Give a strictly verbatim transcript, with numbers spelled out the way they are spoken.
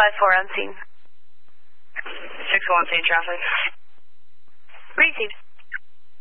five four on scene. six one, scene traffic. Received.